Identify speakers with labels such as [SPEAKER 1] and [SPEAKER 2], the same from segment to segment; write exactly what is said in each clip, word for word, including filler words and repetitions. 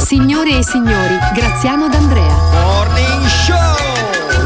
[SPEAKER 1] Signore e signori, Graziano D'Andrea.
[SPEAKER 2] Morning Show!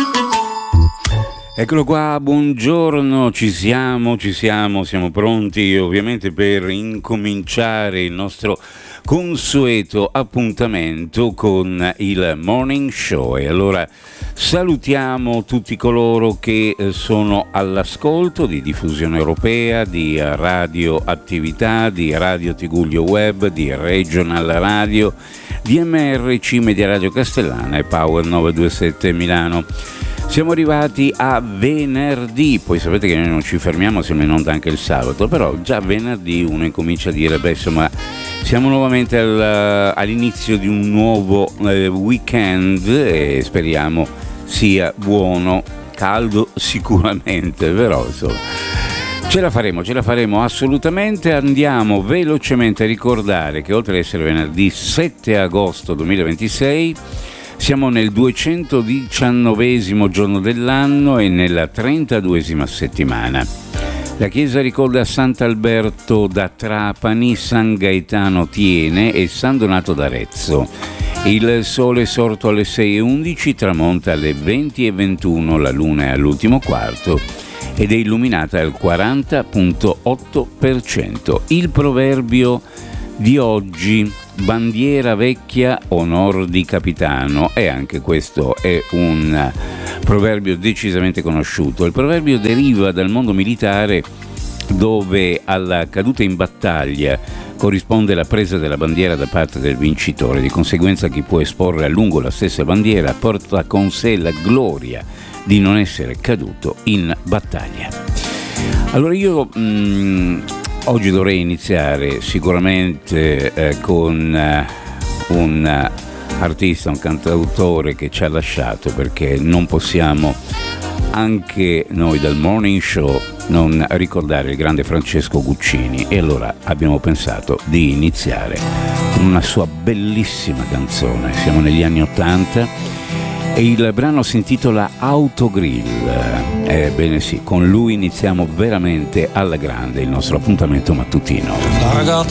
[SPEAKER 3] Eccolo qua, buongiorno, ci siamo, ci siamo, siamo pronti ovviamente per incominciare il nostro consueto appuntamento con il Morning Show. E allora salutiamo tutti coloro che sono all'ascolto di Diffusione Europea, di Radio Attività, di Radio Tigullio Web, di Regional Radio, di M R C Media Radio Castellana e Power novecentoventisette Milano. Siamo arrivati a venerdì, poi sapete che noi non ci fermiamo, siamo in onda anche il sabato, però già venerdì uno incomincia a dire, beh insomma, siamo nuovamente al, all'inizio di un nuovo eh, weekend e speriamo sia buono, caldo sicuramente, però insomma ce la faremo, ce la faremo assolutamente. Andiamo velocemente a ricordare che oltre ad essere venerdì sette agosto duemilaventisei, siamo nel duecentodiciannovesimo giorno dell'anno e nella trentaduesima settimana. La chiesa ricorda Sant'Alberto da Trapani, San Gaetano Tiene e San Donato d'Arezzo. Il sole è sorto alle sei e undici, tramonta alle venti e ventuno, la luna è all'ultimo quarto ed è illuminata al quaranta virgola otto per cento. Il proverbio di oggi: bandiera vecchia, onor di capitano, e anche questo è un proverbio decisamente conosciuto. Il proverbio deriva dal mondo militare, dove alla caduta in battaglia corrisponde la presa della bandiera da parte del vincitore. Di conseguenza chi può esporre a lungo la stessa bandiera porta con sé la gloria di non essere caduto in battaglia. Allora io mh, oggi dovrei iniziare sicuramente eh, con eh, un artista, un cantautore che ci ha lasciato, perché non possiamo anche noi del Morning Show non ricordare il grande Francesco Guccini, e allora abbiamo pensato di iniziare con una sua bellissima canzone. Siamo negli anni ottanta e il brano si intitola Autogrill. Ebbene sì, con lui iniziamo veramente alla grande il nostro appuntamento mattutino.
[SPEAKER 2] La ragazza